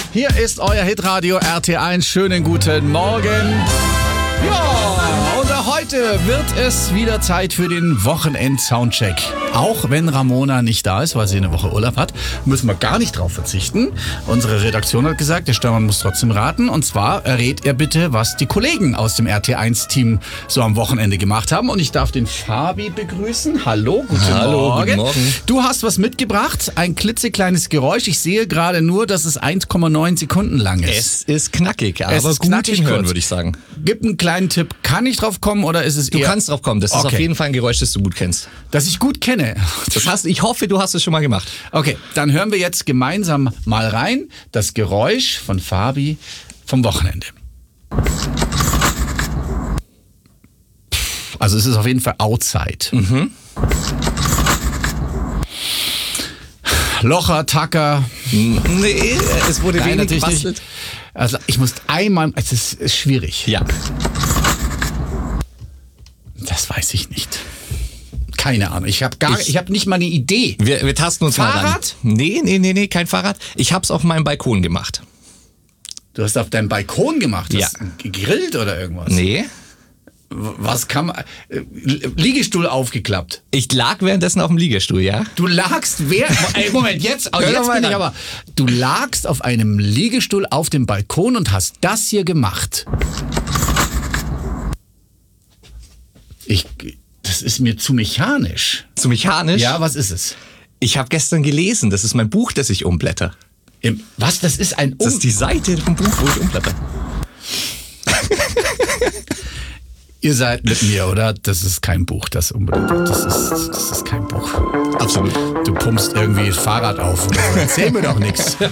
Hier ist euer Hitradio RT1. Schönen guten Morgen. Ja, und heute wird es wieder Zeit für den Wochenend-Soundcheck. Auch wenn Ramona nicht da ist, weil sie eine Woche Urlaub hat, müssen wir gar nicht drauf verzichten. Unsere Redaktion hat gesagt, der Steuermann muss trotzdem raten. Und zwar errät er bitte, was die Kollegen aus dem RT1-Team so am Wochenende gemacht haben. Und ich darf den Fabi begrüßen. Hallo, guten Morgen. Guten Morgen. Du hast was mitgebracht, ein klitzekleines Geräusch. Ich sehe gerade nur, dass es 1,9 Sekunden lang ist. Es ist knackig, aber ist gut knackig hinhören, kurz. würde ich sagen. Gib einen kleinen Tipp. Kann ich drauf kommen oder ist es Du eher... kannst drauf kommen. Das ist Okay. auf jeden Fall ein Geräusch, das du gut kennst. Das ich gut kenne. Ich hoffe, du hast es schon mal gemacht. Okay, dann hören wir jetzt gemeinsam mal rein. Das Geräusch von Fabi vom Wochenende. Also es ist auf jeden Fall Outside. Locher, Tacker. Nee, es wurde Nein, wenig natürlich gebastelt. nicht. Also ich muss einmal... Es ist schwierig. Ja. Das weiß ich nicht. Keine Ahnung. Ich habe nicht mal eine Idee. Wir tasten uns mal ran. Fahrrad? Nee, kein Fahrrad. Ich hab's auf meinem Balkon gemacht. Du hast auf deinem Balkon gemacht? Ja. Gegrillt oder irgendwas? Nee. Was kann man... Liegestuhl aufgeklappt. Ich lag währenddessen auf dem Liegestuhl, ja? Du lagst... Moment, jetzt Hör doch jetzt mal bin ich ran. aber... Du lagst auf einem Liegestuhl auf dem Balkon und hast das hier gemacht. Das ist mir zu mechanisch. Zu mechanisch? Ja, was ist es? Ich habe gestern gelesen. Das ist mein Buch, das ich umblätter. Was? Das ist ein... Das ist die Seite vom Buch, wo ich umblätter. Ihr seid mit mir, oder? Das ist kein Buch, das unbedingt. Das ist kein Buch. Absolut. Du pumpst irgendwie das Fahrrad auf. Oder so. Erzähl mir doch nichts.